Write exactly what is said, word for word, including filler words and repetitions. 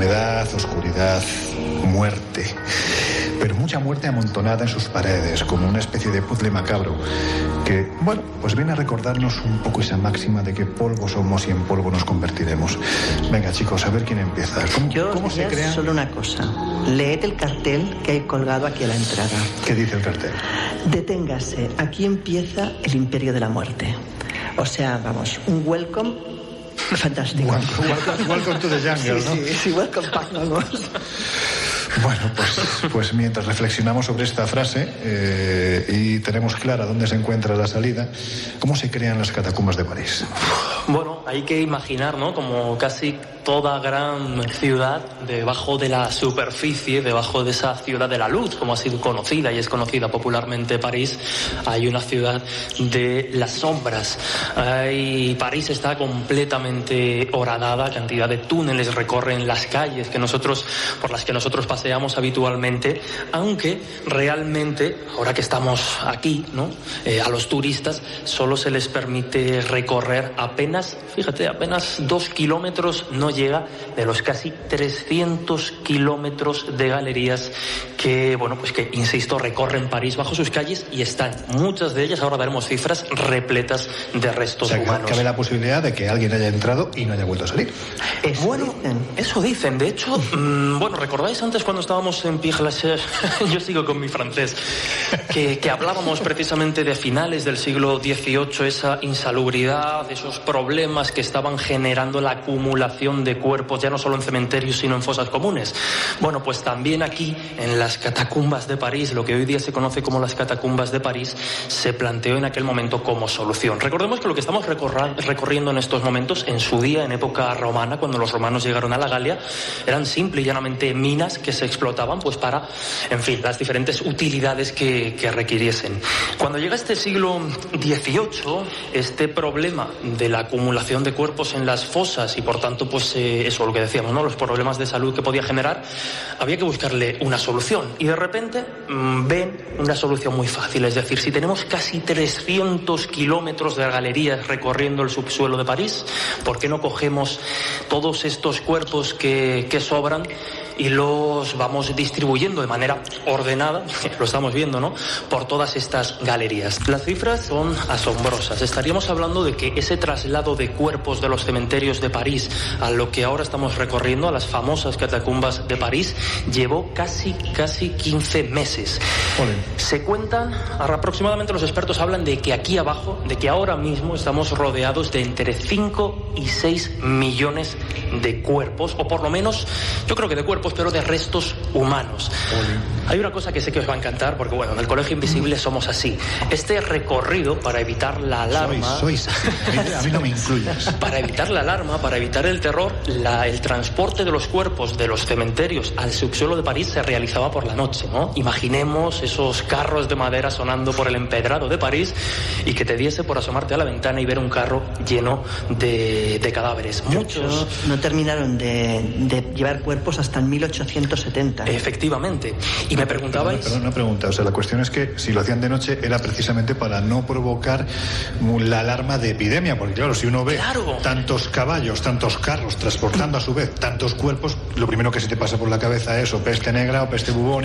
enfermedad, oscuridad, muerte. Pero mucha muerte amontonada en sus paredes, como una especie de puzzle macabro, que, bueno, pues viene a recordarnos un poco esa máxima de que polvo somos y en polvo nos convertiremos. Venga, chicos, a ver quién empieza. ¿Cómo, Yo cómo se crea? Solo una cosa. Leed el cartel que hay colgado aquí a la entrada. ¿Qué dice el cartel? Deténgase, aquí empieza el Imperio de la Muerte. O sea, vamos, un welcome fantástico. Welcome, welcome, welcome to the jungle, sí, ¿no? Sí, sí, welcome back, vamos. Bueno, pues, pues mientras reflexionamos sobre esta frase eh, y tenemos clara dónde se encuentra la salida, ¿cómo se crean las catacumbas de París? Bueno, hay que imaginar, ¿no? Como casi toda gran ciudad, debajo de la superficie, debajo de esa ciudad de la luz, como ha sido conocida y es conocida popularmente París, hay una ciudad de las sombras. Hay, París está completamente horadada, cantidad de túneles recorren las calles que nosotros, por las que nosotros paseamos habitualmente, aunque realmente, ahora que estamos aquí, ¿no? Eh, a los turistas solo se les permite recorrer apenas, fíjate, apenas dos kilómetros, no llega de los casi trescientos kilómetros de galerías que, bueno, pues que, insisto, recorren París bajo sus calles y están, muchas de ellas, ahora veremos cifras, repletas de restos o sea, humanos. Cabe la posibilidad de que alguien haya entrado y no haya vuelto a salir. Eso bueno, dicen. eso dicen. De hecho, mmm, bueno, ¿recordáis antes cuando estábamos en Père Lachaise? Yo sigo con mi francés. Que, que hablábamos precisamente de finales del siglo dieciocho, esa insalubridad, esos problemas que estaban generando la acumulación de cuerpos, ya no solo en cementerios, sino en fosas comunes. Bueno, pues también aquí, en las catacumbas de París, lo que hoy día se conoce como las catacumbas de París, se planteó en aquel momento como solución. Recordemos que lo que estamos recorriendo en estos momentos, en su día, en época romana, cuando los romanos llegaron a la Galia, eran simple y llanamente minas que se explotaban pues para, en fin, las diferentes utilidades que, que requiriesen. Cuando llega este siglo dieciocho, este problema de la acumulación de cuerpos en las fosas y por tanto pues eh, eso, lo que decíamos, ¿no? Los problemas de salud que podía generar, había que buscarle una solución y de repente mmm, ven una solución muy fácil. Es decir, si tenemos casi trescientos kilómetros de galerías recorriendo el subsuelo de París, ¿por qué no cogemos todos estos cuerpos que, que sobran y los vamos distribuyendo de manera ordenada, lo estamos viendo, ¿no?, por todas estas galerías? Las cifras son asombrosas. Estaríamos hablando de que ese traslado de cuerpos de los cementerios de París a lo que ahora estamos recorriendo, a las famosas catacumbas de París, llevó casi, casi quince meses. Ole. Se cuentan, aproximadamente los expertos hablan de que aquí abajo, de que ahora mismo estamos rodeados de entre cinco y seis millones de cuerpos, o por lo menos, yo creo que de cuerpos, pero de restos humanos. Ole. Hay una cosa que sé que os va a encantar, porque bueno, en el Colegio Invisible somos así. Este recorrido, para evitar la alarma... Sois, sois así. A mí, a mí no me incluyas. Para evitar la alarma, para evitar el terror, la, el transporte de los cuerpos de los cementerios al subsuelo de París se realizaba por la noche, ¿no? Imaginemos esos carros de madera sonando por el empedrado de París y que te diese por asomarte a la ventana y ver un carro lleno de, de cadáveres. Muchos... No terminaron de, de llevar cuerpos hasta el mil ochocientos setenta. Efectivamente. Y me preguntabais... Perdón, perdón, una pregunta. O sea, la cuestión es que si lo hacían de noche era precisamente para no provocar la alarma de epidemia, porque claro, si uno ve Claro. tantos caballos, tantos carros transportando a su vez tantos cuerpos, lo primero que se te pasa por la cabeza es o peste negra o peste bubónica.